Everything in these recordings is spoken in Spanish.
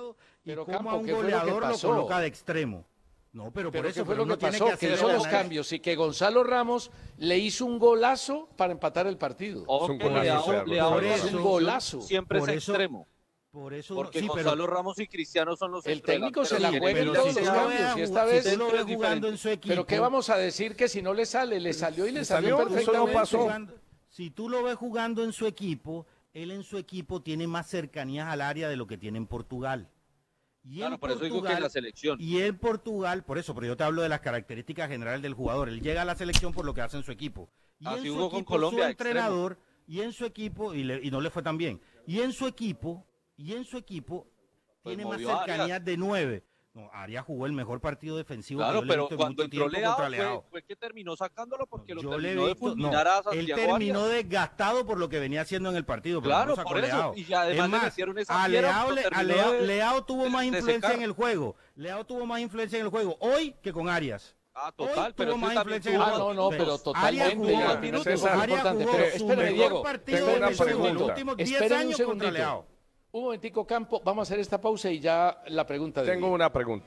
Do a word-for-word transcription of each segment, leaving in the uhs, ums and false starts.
partido y Pero, cómo Campo, a un ¿qué fue lo que goleador lo pasó? coloca de extremo. No, pero, Pero por ¿qué eso fue pero lo uno que tiene pasó? que Que hacer son el los análisis. cambios y que Gonzalo Ramos le hizo un golazo para empatar el partido. O Es un que golazo, Leao, Fernando. Leao Por en la eso- selección golazo. siempre Por es eso- extremo. Por eso uno- Porque sí, pero, Gonzalo Ramos y Cristiano son los El técnico se la centrodelanteros. juega en pero todos si tú los lo cambios ves y a esta jugar- vez... si tú lo ves es jugando en diferente. su equipo. Pero ¿qué vamos a decir que si no le sale? Le salió y le ¿Le salió, salió? Eso no perfectamente. pasó. Jugando- si tú lo ves jugando en su equipo, él en su equipo tiene más cercanías al área de lo que tiene en Portugal. Y Claro, en por eso digo que en Portugal- la selección. Y en Portugal, por eso, pero yo te hablo de las características generales del jugador. Él llega a la selección por lo que hace en su equipo. Y Así en su jugó con equipo, Colombia, su extremo. entrenador, y en su equipo, y, le- y no le fue tan bien. Y en su equipo, y en su equipo, Pues tiene más movió a cercanías Arias. de nueve. No, Arias jugó el mejor partido defensivo Claro, que yo le he pero visto en cuando mucho entró tiempo Leao contra fue, Leao. fue que terminó sacándolo porque lo Yo le he terminó de visto- no, fulminar a él Santiago terminó Arias. desgastado por lo que venía haciendo en el partido. pero Claro, no sacó por eso. Leao. Y ya además Es le más, metieron esa a fiera, Leao, lo le- a terminó Leao- de- Leao tuvo de- más de influencia secar. en el juego. Leao tuvo más influencia en el juego hoy que con Arias. Ah, Hoy total, pero tuvo es que más también influencia en el tuvo Ah, juego. no, no, pero Arias totalmente. jugó, Oiga, Oiga, minutos, César, es Arias importante, jugó pero su espéreme, mejor Diego. partido tengo una defensivo en los pregunta. últimos diez Esperen un años contra segundito. Leao. Un momentico, Campo, vamos a hacer esta pausa y ya la pregunta de Tengo Diego. una pregunta.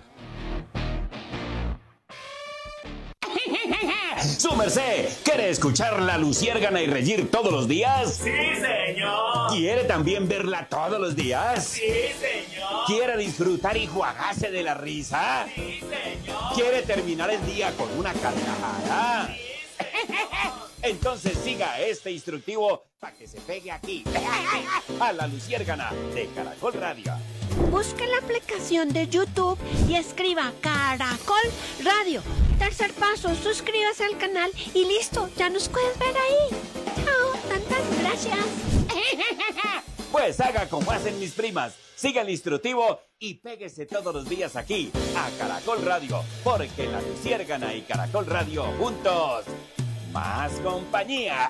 Su merced, ¿quiere escuchar la Luciérgana y reír todos los días? ¡Sí, señor! ¿Quiere también verla todos los días? ¡Sí, señor! ¿Quiere disfrutar y juagarse de la risa? ¡Sí, señor! ¿Quiere terminar el día con una carcajada? ¡Sí, señor! Entonces siga este instructivo para que se pegue aquí, a la Luciérgana de Caracol Radio. Busque la aplicación de YouTube y escriba Caracol Radio. Tercer paso, suscríbase al canal y listo, ya nos puedes ver ahí. Chao, tantas gracias. Pues haga como hacen mis primas, siga el instructivo y péguese todos los días aquí, a Caracol Radio, porque la Luciérgana y Caracol Radio juntos, más compañía.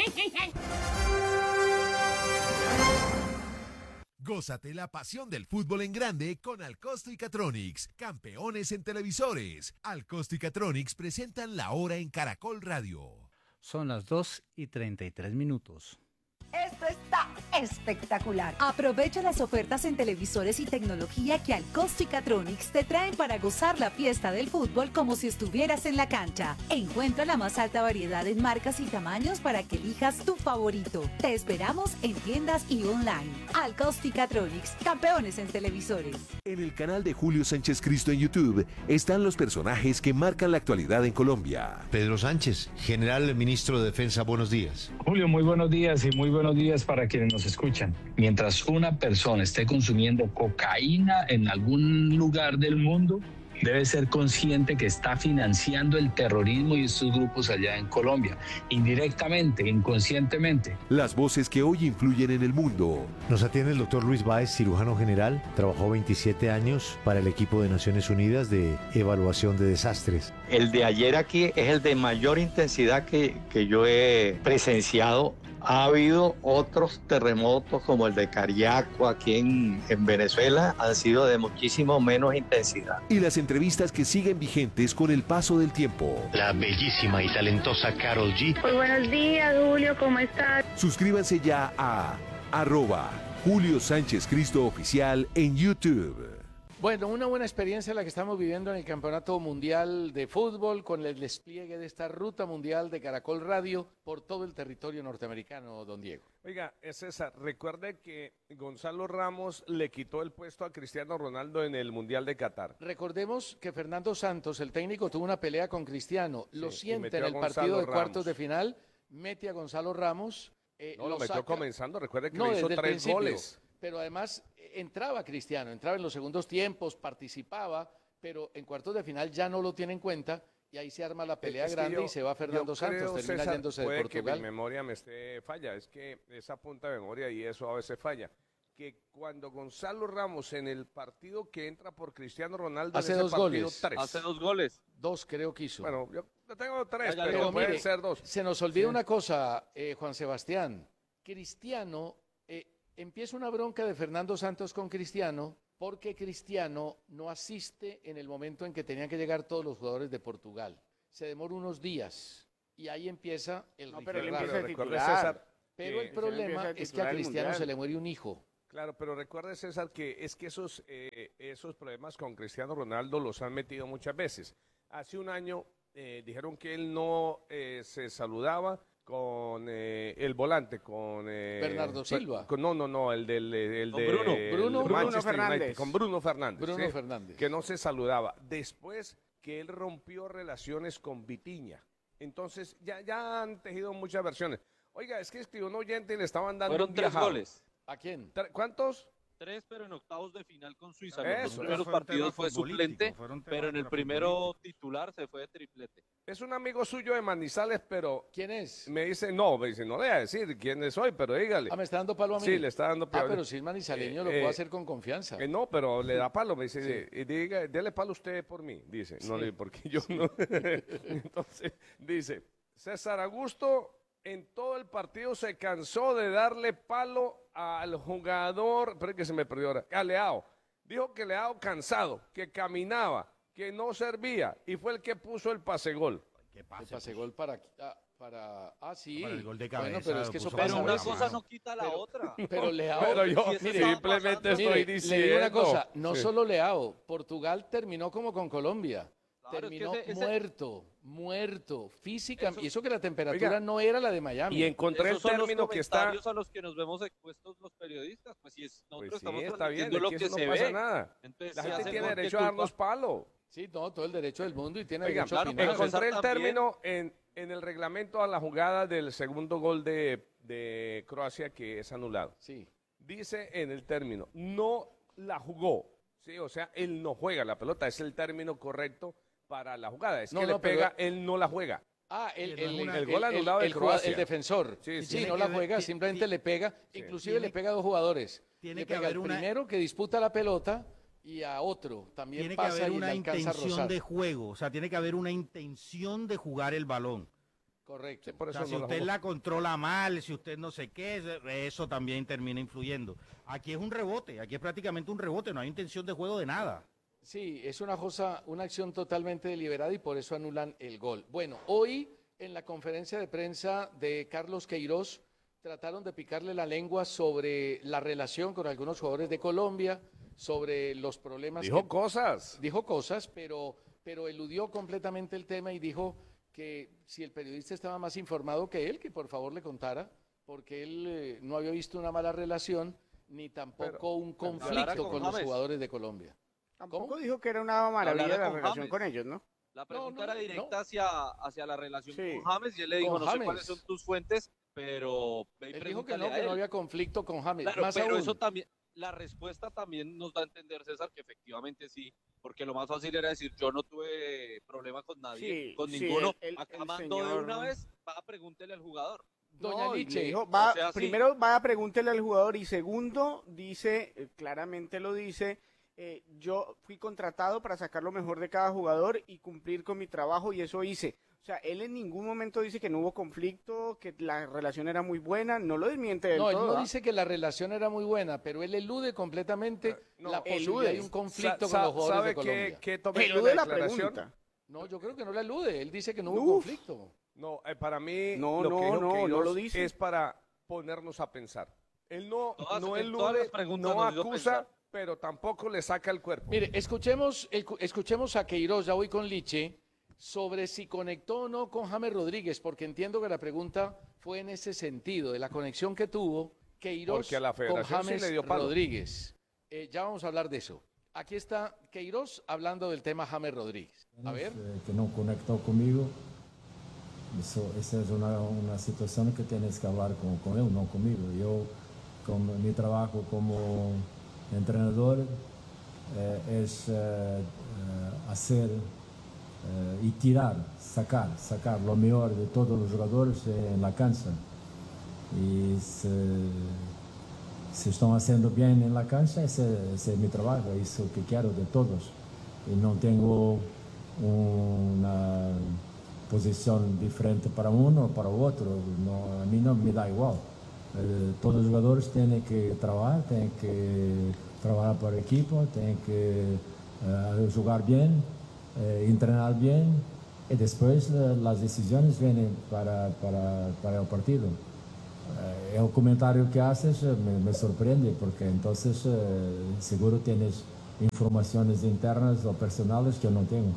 Gózate la pasión del fútbol en grande con Alcosto y Catronics, campeones en televisores. Alcosto y Catronics presentan la hora en Caracol Radio. Son las dos y treinta y tres minutos. Esto está espectacular. Aprovecha las ofertas en televisores y tecnología que Alcosto y Catronics te traen para gozar la fiesta del fútbol como si estuvieras en la cancha. Encuentra la más alta variedad en marcas y tamaños para que elijas tu favorito. Te esperamos en tiendas y online. Alcosto y Catronics, campeones en televisores. En el canal de Julio Sánchez Cristo en YouTube están los personajes que marcan la actualidad en Colombia. Pedro Sánchez, general ministro de Defensa, buenos días. Julio, muy buenos días y muy buenos días para quienes nos escuchan. Mientras una persona esté consumiendo cocaína en algún lugar del mundo, debe ser consciente que está financiando el terrorismo y estos grupos allá en Colombia, indirectamente, inconscientemente. Las voces que hoy influyen en el mundo. Nos atiende el doctor Luis Báez, cirujano general. Trabajó veintisiete años para el equipo de Naciones Unidas de evaluación de desastres. El de ayer aquí es el de mayor intensidad que, que yo he presenciado. Ha habido otros terremotos como el de Cariaco aquí en, en Venezuela, han sido de muchísimo menos intensidad. Y las entrevistas que siguen vigentes con el paso del tiempo. La bellísima y talentosa Karol G. Muy buenos días, Julio, ¿cómo estás? Suscríbanse ya a arroba Julio Sánchez Cristo Oficial en YouTube. Bueno, una buena experiencia la que estamos viviendo en el Campeonato Mundial de Fútbol con el despliegue de esta ruta mundial de Caracol Radio por todo el territorio norteamericano, don Diego. Oiga, César, recuerde que Gonzalo Ramos le quitó el puesto a Cristiano Ronaldo en el Mundial de Qatar. Recordemos que Fernando Santos, el técnico, tuvo una pelea con Cristiano, lo Sí, y siente metió en a el Gonzalo partido de Ramos. cuartos de final, mete a Gonzalo Ramos. Eh, No, lo metió saca- comenzando, recuerde que No, le hizo desde el tres principio, goles. pero además eh, entraba Cristiano, entraba en los segundos tiempos, participaba, pero en cuartos de final ya no lo tiene en cuenta y ahí se arma la pelea Es que grande yo- y se va Fernando yo Santos, creo, termina César, yéndose de puede que Portugal. mi memoria me esté falla, es que esa punta de memoria y eso a veces falla. Que cuando Gonzalo Ramos en el partido que entra por Cristiano Ronaldo Hace en ese dos partido, goles. tres. Hace dos goles. Dos creo que hizo. Bueno, yo tengo tres, Ya, ya, pero Pero pueden mire, ser dos. se nos olvida Sí. una cosa, eh, Juan Sebastián. Cristiano, eh, empieza una bronca de Fernando Santos con Cristiano porque Cristiano no asiste en el momento en que tenían que llegar todos los jugadores de Portugal. Se demora unos días y ahí empieza el No, pero él rifirrafe. empieza a Recuerde, titular. César, Pero que- el problema empieza a es que a titular el Cristiano Mundial. se le muere un hijo. Claro, pero recuerde, César, que es que esos, eh, esos problemas con Cristiano Ronaldo los han metido muchas veces. Hace un año eh, dijeron que él no eh, se saludaba con eh, el volante, con... Eh, Bernardo Silva. Con, no, no, no, el del el Con de Bruno. el Bruno, Manchester Bruno Fernández. United, con Bruno Fernández. Bruno ¿sí? Fernández. Que no se saludaba. Después que él rompió relaciones con Vitinha. Entonces, ya, ya han tejido muchas versiones. Oiga, es que escribió un oyente y le estaban dando Fueron un tres viajado. goles. ¿A quién? ¿Cuántos? Tres, pero en octavos de final con Suiza. Eso, En los eso primeros fue un partidos tema fue suplente, futbolístico, pero en el primero titular se fue de triplete. Es un amigo suyo de Manizales, pero... ¿Quién es? Me dice, no, me dice, no le voy a decir quién soy, pero dígale. Ah, ¿me está dando palo a mí? Sí, le está dando palo. Ah, pero si es manizaleño, Eh, lo eh, puedo hacer con confianza. Eh, no, pero le da palo, me dice, Sí. y diga, dele palo usted por mí, dice. No, Sí. le porque yo no. Entonces, dice, César Augusto en todo el partido se cansó de darle palo al jugador, pero es que se me perdió ahora, a Leao. Dijo que Leao cansado, que caminaba, que no servía, y fue el que puso el pase gol. ¿Qué pase? El pase gol para... Ah, para... Ah, sí. Para el gol de Bueno, cabeza, pero es lo que eso puso pasa Pero una ahora. cosa no quita la otra. Pero Leao... Pero yo Si eso mire, estaba simplemente pasando- estoy Mire, diciendo. le digo una cosa, no Sí. solo Leao, Portugal terminó como con Colombia. Claro, es que terminó ese- ese- muerto, muerto, física. Eso- y eso que la temperatura Oiga, no era la de Miami. Y encontré el Esos son los término que está... comentarios a los que nos vemos expuestos los periodistas. Pues si es, nosotros Pues sí, estamos está bien, transmitiendo lo aquí que eso se no pasa ve. nada. Entonces, La si gente hace tiene gol, ¿qué derecho a culpa? darnos palo. Sí, no, todo el derecho del mundo y tiene Oiga, derecho claro, a pero opinar. César encontré el también. término en, en el reglamento a la jugada del segundo gol de, de Croacia que es anulado. Sí. Dice en el término, no la jugó. Sí, o sea, él no juega la pelota, es el término correcto para la jugada. Es No, que no, le pero- pega, él no la juega. Ah, el, Sí, no es el, una- el- el gol el- anulado de el jugador- Croacia. el defensor. Sí, Sí, sí. no Tiene la que juega, ver- simplemente ti- le pega, Sí. inclusive Tiene- le pega a dos jugadores. tiene le que pega haber al una- primero que disputa la pelota y a otro también Tiene que pasa haber y le una alcanza a intención rozar. de juego, o sea, tiene que haber una intención de jugar el balón. Correcto. Sí, por O eso sea, si no la usted jugó. la controla mal, si usted no sé qué, eso también termina influyendo. Aquí es un rebote, aquí es prácticamente un rebote, no hay intención de juego de nada. Sí, es una cosa, una acción totalmente deliberada y por eso anulan el gol. Bueno, hoy en la conferencia de prensa de Carlos Queiroz trataron de picarle la lengua sobre la relación con algunos jugadores de Colombia, sobre los problemas. Dijo que- cosas. dijo cosas, pero, pero eludió completamente el tema y dijo que si el periodista estaba más informado que él, que por favor le contara, porque él eh, no había visto una mala relación ni tampoco Pero- un hablara conflicto con con los James. jugadores de Colombia. Tampoco ¿Cómo? dijo que era una maravilla Hablara la con relación James. con ellos, ¿no? La pregunta no, era no. directa hacia, hacia la relación Sí. con James y él le dijo, Con no sé James. cuáles son tus fuentes, pero ve y Él dijo que pregúntale no, a que no él. había conflicto con James. Claro, Más pero aún, eso también, la respuesta también nos da a entender, César, que efectivamente sí, porque lo más fácil era decir, yo no tuve problema con nadie, Sí, con sí, ninguno, el- el- acá el mandó de señor- una vez, va, pregúntele al jugador. Doña No, y Liche, le dijo, va, o sea, sí. primero va a pregúntele al jugador y segundo dice, eh, claramente lo dice, eh, yo fui contratado para sacar lo mejor de cada jugador y cumplir con mi trabajo y eso hice. O sea, él en ningún momento dice que no hubo conflicto, que la relación era muy buena, no lo desmiente del no, él todo. no ¿ah? dice que la relación era muy buena, pero él elude completamente No, la posibilidad elude. de un conflicto Sa- con los jugadores ¿Sabe de Colombia. qué, qué tomé yo de Elude la declaración? pregunta. No, yo creo que no la elude. Él dice que no hubo Uf. conflicto. No, eh, para mí No, lo no, que dijo no, no Queiroz lo dice. es para ponernos a pensar. Él no, Todas- no en todas las elude, preguntas no nos hizo acusa, pensar. pero tampoco le saca el cuerpo. Mire, escuchemos, escu- escuchemos a Queiroz, ya voy con Liche, sobre si conectó o no con James Rodríguez, porque entiendo que la pregunta fue en ese sentido, de la conexión que tuvo Queiroz Porque a la con federación sí James le dio palo. Rodríguez. Eh, ya vamos a hablar de eso. Aquí está Queiroz hablando del tema James Rodríguez. A ver. Eh, que no conectó conmigo. Eso, esa es una, una situación que tienes que hablar con, con él, no conmigo. Yo, con mi trabajo como entrenador, eh, es eh, eh, hacer eh, y tirar, sacar, sacar lo mejor de todos los jugadores en la cancha. Y se, se están haciendo bien en la cancha, ese, ese es mi trabajo, es lo que quiero de todos. Y no tengo una posición diferente para uno o para otro, no, a mí no me da igual. Eh, todos los jugadores tienen que trabajar, tienen que trabajar por equipo, tienen que eh, jugar bien, eh, entrenar bien y después eh, las decisiones vienen para, para, para el partido. eh, el comentario que haces eh, me, me sorprende porque entonces eh, seguro tienes informaciones internas o personales que yo no tengo.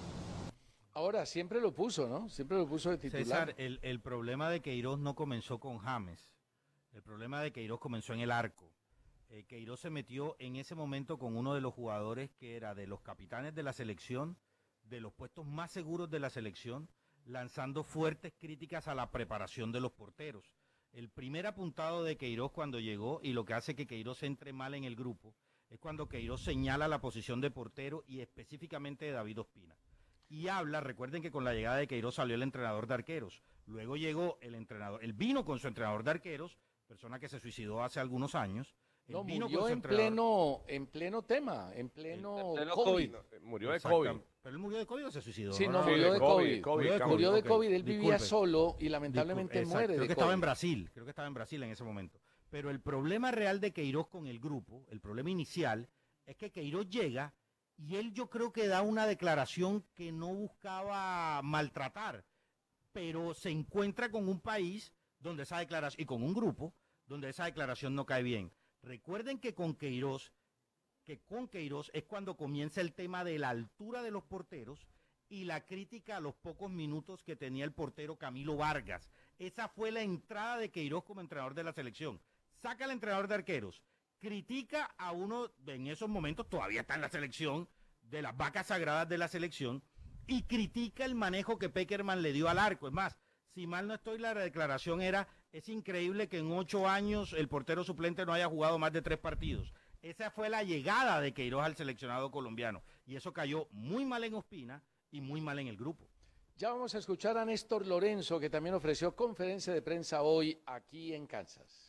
Ahora, siempre lo puso, ¿no? Siempre lo puso de titular. César, el, el problema de Queiroz no comenzó con James. El problema de Queiroz comenzó en el arco. Eh, Queiroz se metió en ese momento con uno de los jugadores que era de los capitanes de la selección, de los puestos más seguros de la selección, lanzando fuertes críticas a la preparación de los porteros. El primer apuntado de Queiroz cuando llegó, y lo que hace que Queiroz entre mal en el grupo, es cuando Queiroz señala la posición de portero y específicamente de David Ospina. Y habla, recuerden que con la llegada de Queiroz salió el entrenador de arqueros, luego llegó el entrenador, él vino con su entrenador de arqueros, persona que se suicidó hace algunos años. No, vino murió con su en entrenador. pleno, en pleno tema, en pleno, En pleno COVID. COVID. No, murió de COVID. ¿Pero él murió de COVID o se suicidó? Sí, no, no, murió de COVID. COVID, Murió de COVID, Murió de ok. COVID. Él vivía Disculpe. solo y lamentablemente Disculpe, muere exacto. Creo de que estaba en COVID. Brasil, creo que estaba en Brasil en ese momento. Pero el problema real de Queiroz con el grupo, el problema inicial, es que Queiroz llega y él yo creo que da una declaración que no buscaba maltratar, pero se encuentra con un país donde esa declaración, y con un grupo, donde esa declaración no cae bien. Recuerden que con Queiroz, que con Queiroz es cuando comienza el tema de la altura de los porteros y la crítica a los pocos minutos que tenía el portero Camilo Vargas. Esa fue la entrada de Queiroz como entrenador de la selección. Saca al entrenador de arqueros, critica a uno, en esos momentos todavía está en la selección, de las vacas sagradas de la selección, y critica el manejo que Pekerman le dio al arco. Es más, si mal no estoy, la declaración era, es increíble que en ocho años el portero suplente no haya jugado más de tres partidos. Esa fue la llegada de Queiroz al seleccionado colombiano, y eso cayó muy mal en Ospina y muy mal en el grupo. Ya vamos a escuchar a Néstor Lorenzo, que también ofreció conferencia de prensa hoy aquí en Kansas.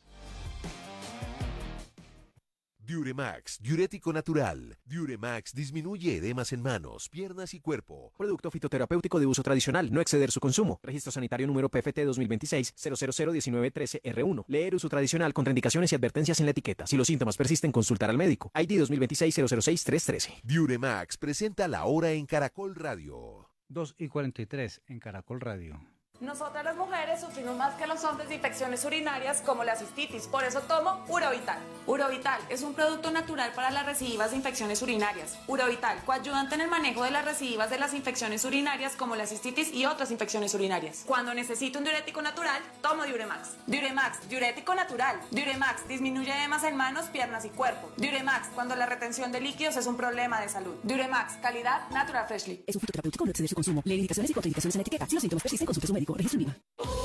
Diuremax, diurético natural. Diuremax disminuye edemas en manos, piernas y cuerpo. Producto fitoterapéutico de uso tradicional, no exceder su consumo. Registro sanitario número P F T dos mil veintiséis cero cero cero diecinueve trece R uno. Leer uso tradicional, contraindicaciones y advertencias en la etiqueta. Si los síntomas persisten, consultar al médico. I D dos mil veintiséis cero cero seis tres trece. Diuremax presenta la hora en Caracol Radio. dos y cuarenta y tres en Caracol Radio. Nosotras las mujeres sufrimos más que los hombres de infecciones urinarias como la cistitis, por eso tomo Urovital. Urovital es un producto natural para las recidivas de infecciones urinarias. Urovital, coayudante en el manejo de las recidivas de las infecciones urinarias como la cistitis y otras infecciones urinarias. Cuando necesito un diurético natural, tomo Diuremax. Diuremax, diurético natural. Diuremax disminuye edemas en manos, piernas y cuerpo. Diuremax, cuando la retención de líquidos es un problema de salud. Diuremax, calidad Natural Freshly. Es un fitoterapéutico, no exceder su consumo. Lee indicaciones y contraindicaciones en la etiqueta. Si los síntomas persisten, consulte a su médico. Registro en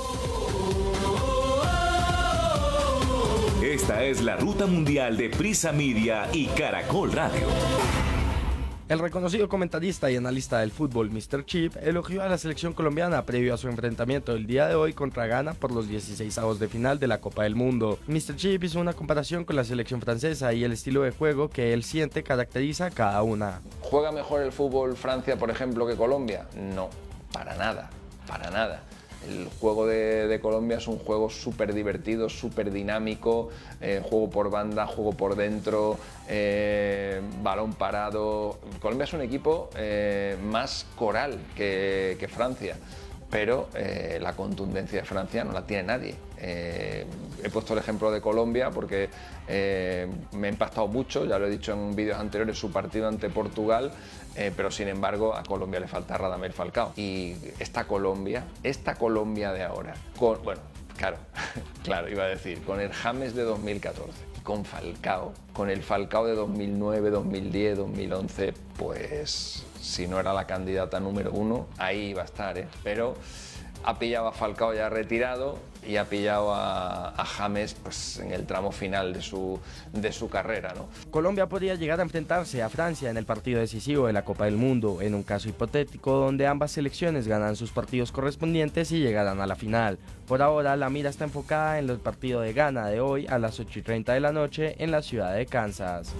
Esta es la ruta mundial de Prisa Media y Caracol Radio. El reconocido comentarista y analista del fútbol, mister Chip, elogió a la selección colombiana previo a su enfrentamiento el día de hoy contra Ghana por los dieciseisavos de final de la Copa del Mundo. mister Chip hizo una comparación con la selección francesa y el estilo de juego que él siente caracteriza a cada una. ¿Juega mejor el fútbol Francia, por ejemplo, que Colombia? No, para nada, para nada. El juego de, de Colombia es un juego súper divertido, súper dinámico, eh, juego por banda, juego por dentro, eh, balón parado. Colombia es un equipo eh, más coral que, que Francia, pero eh, la contundencia de Francia no la tiene nadie. Eh, he puesto el ejemplo de Colombia porque eh, me ha impactado mucho, ya lo he dicho en vídeos anteriores, su partido ante Portugal, eh, pero sin embargo a Colombia le falta Radamel Falcao. Y esta Colombia, esta Colombia de ahora, con, bueno, claro, claro, iba a decir, con el James de dos mil catorce, con Falcao, con el Falcao de dos mil nueve, dos mil diez, dos mil once, pues si no era la candidata número uno, ahí iba a estar, ¿eh? Pero ha pillado a Falcao ya retirado y ha pillado a, a James pues, en el tramo final de su, de su carrera, ¿no? Colombia podría llegar a enfrentarse a Francia en el partido decisivo de la Copa del Mundo, en un caso hipotético donde ambas selecciones ganan sus partidos correspondientes y llegarán a la final. Por ahora, la mira está enfocada en el partido de Ghana de hoy a las ocho y treinta de la noche en la ciudad de Kansas.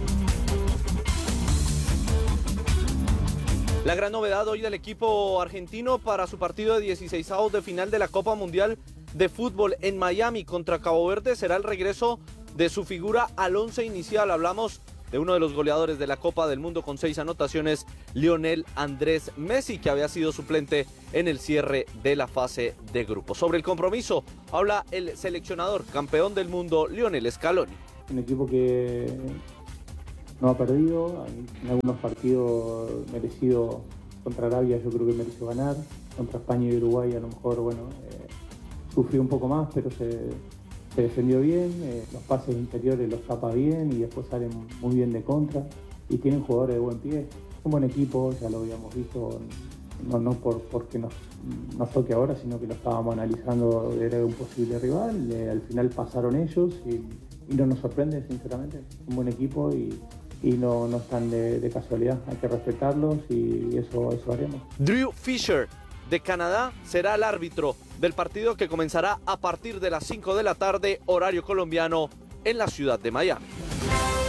La gran novedad hoy del equipo argentino para su partido de dieciseisavos de final de la Copa Mundial de Fútbol en Miami contra Cabo Verde será el regreso de su figura al once inicial. Hablamos de uno de los goleadores de la Copa del Mundo con seis anotaciones, Lionel Andrés Messi, que había sido suplente en el cierre de la fase de grupos. Sobre el compromiso habla el seleccionador campeón del mundo, Lionel Scaloni. Un equipo que no ha perdido, en algunos partidos merecido. Contra Arabia yo creo que mereció ganar, contra España y Uruguay a lo mejor, bueno, eh, sufrió un poco más, pero se, se defendió bien, eh, los pases interiores los tapa bien y después salen muy bien de contra y tienen jugadores de buen pie. Un buen equipo, ya lo habíamos visto, no, no por, porque nos, nos toque ahora, sino que lo estábamos analizando, era un posible rival, eh, al final pasaron ellos y, y no nos sorprende, sinceramente, un buen equipo y... y no, no están de, de casualidad, hay que respetarlos y eso, eso haremos. Drew Fisher de Canadá será el árbitro del partido que comenzará a partir de las cinco de la tarde, horario colombiano, en la ciudad de Miami.